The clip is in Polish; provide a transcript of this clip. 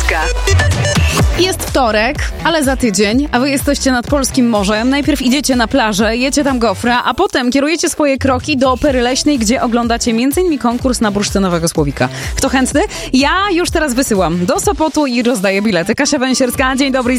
Węsierska. Jest wtorek, ale za tydzień, a wy jesteście nad polskim morzem. Najpierw idziecie na plażę, jecie tam gofra, a potem kierujecie swoje kroki do Opery Leśnej, gdzie oglądacie m.in. konkurs na bursztynowego słowika. Kto chętny? Ja już teraz wysyłam do Sopotu i rozdaję bilety. Kasia Węsierska, dzień dobry.